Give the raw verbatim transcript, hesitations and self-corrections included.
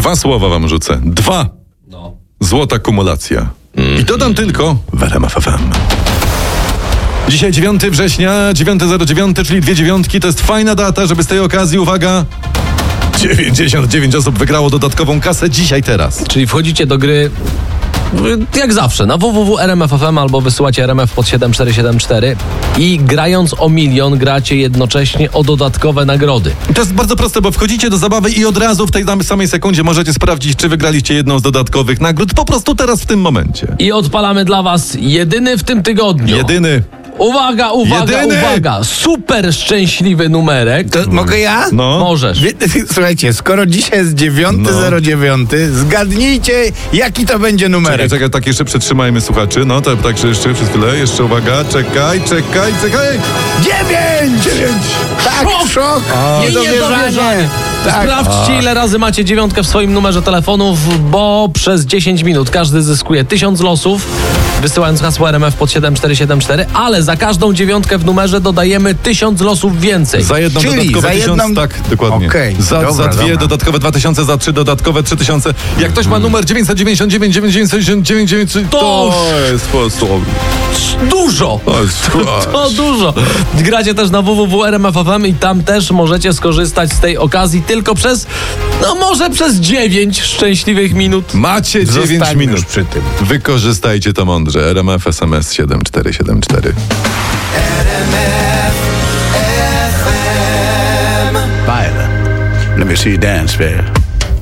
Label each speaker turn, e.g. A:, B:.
A: Dwa słowa wam rzucę. Dwa.
B: No.
A: Złota kumulacja. I dodam tylko w R M F F M. Dzisiaj dziewiątego września, dziewiątego zero dziewiątego, czyli dwie dziewiątki. To jest fajna data, żeby z tej okazji, uwaga, dziewięćdziesiąt dziewięć osób wygrało dodatkową kasę dzisiaj, teraz.
B: Czyli wchodzicie do gry jak zawsze na w w w kropka r m f f m albo wysyłacie R M F pod siedem cztery siedem cztery i grając o milion gracie jednocześnie o dodatkowe nagrody.
A: I to jest bardzo proste, bo wchodzicie do zabawy i od razu w tej samej sekundzie możecie sprawdzić, czy wygraliście jedną z dodatkowych nagród, po prostu teraz w tym momencie.
B: I odpalamy dla was jedyny w tym tygodniu.
A: Jedyny.
B: Uwaga, uwaga,
A: Jedyny?
B: uwaga. Super szczęśliwy numerek.
C: To mogę ja?
A: No.
B: Możesz.
C: Wie- Słuchajcie, skoro dzisiaj jest dziewiątego zero dziewiątego, zgadnijcie, jaki to będzie
A: Czekaj,
C: numerek.
A: czekaj, tak jeszcze przytrzymajmy słuchaczy. No, tak, tak jeszcze przez chwilę. Jeszcze uwaga, czekaj, czekaj, czekaj.
C: Dziewięć! Dziewięć! Tak,
B: Szok!
C: szok!
B: I niedowierzanie.
C: Tak.
B: Sprawdźcie, ile razy macie dziewiątkę w swoim numerze telefonów, bo przez dziesięć minut każdy zyskuje tysiąc losów, wysyłając hasło R M F pod siedem cztery siedem cztery, ale za każdą dziewiątkę w numerze dodajemy tysiąc losów więcej.
A: Za jedną
C: Czyli
A: dodatkowe
C: za
A: tysiąc,
C: jedną-
A: tak, dokładnie.
C: Okej,
A: za,
C: dobra,
A: za dwie
C: dobra.
A: dodatkowe dwa tysiące, za trzy dodatkowe trzy tysiące. Jak ktoś ma numer dziewięćset dziewięćdziesiąt dziewięć dziewięćset dziewięćdziesiąt dziewięć,
B: To
A: to jest po prostu...
B: Dużo!
A: To jest
B: To dużo. Gracie też na w w w kropka r m f f m i tam też możecie skorzystać z tej okazji tylko przez, no może przez dziewięć szczęśliwych minut.
A: Macie dziewięć
C: Zostańmy
A: minut.
C: już przy tym.
A: Wykorzystajcie to mądrze. R M F S M S siedem cztery siedem cztery.
D: Fire. Let me see you dance, babe.